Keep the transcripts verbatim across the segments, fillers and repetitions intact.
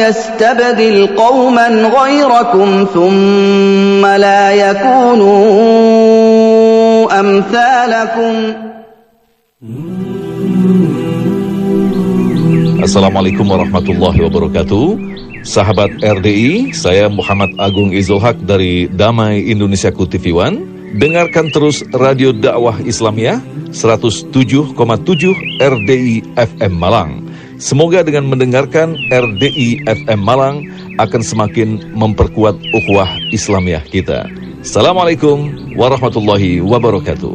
يستبدل قوما غيركم ثم لا يكونوا أمثالكم. Assalamualaikum warahmatullahi wabarakatuh. Sahabat R D I, saya Muhammad Agung Izulhaq dari Damai Indonesiaku T V One. Dengarkan terus Radio Dakwah Islamiyah seratus tujuh koma tujuh R D I F M Malang. Semoga dengan mendengarkan R D I F M Malang akan semakin memperkuat ukhuwah Islamiyah kita. Assalamualaikum warahmatullahi wabarakatuh.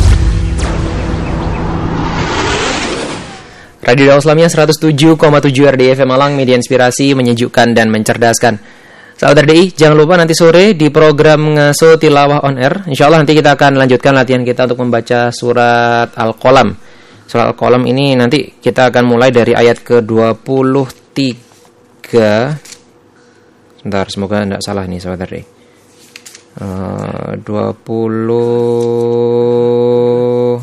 Radio Dakwah Islamiyah seratus tujuh koma tujuh R D I F M Malang, media inspirasi, menyejukkan dan mencerdaskan. Sahabat R D I, jangan lupa nanti sore di program Ngaso Tilawah On Air, insyaallah nanti kita akan lanjutkan latihan kita untuk membaca surat Al-Qalam. Surat Al-Qalam ini nanti kita akan mulai dari ayat ke dua puluh tiga. Sebentar, semoga tidak salah nih sahabat R D I. Uh, dua puluh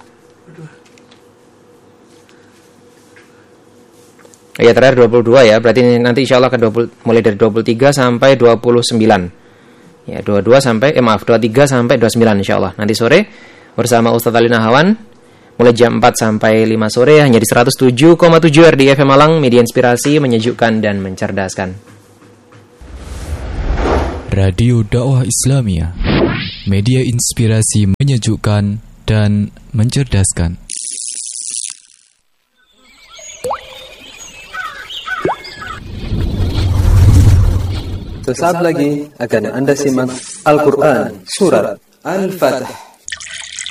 Ayat terakhir dua puluh dua ya. Berarti nanti insyaallah akan dua puluh, mulai dari dua puluh tiga sampai dua puluh sembilan. Ya, dua puluh dua sampai eh maaf, dua puluh tiga sampai dua puluh sembilan insyaallah. Nanti sore bersama Ustaz Ali Nahawan mulai jam empat sampai lima sore hanya di seratus tujuh koma tujuh R D I F M Malang, media inspirasi, menyejukkan dan mencerdaskan. Radio Dakwah Islamiyah, media inspirasi, menyejukkan dan mencerdaskan. Sesaat lagi akan Anda simak Al-Quran Surat Al-Fatih.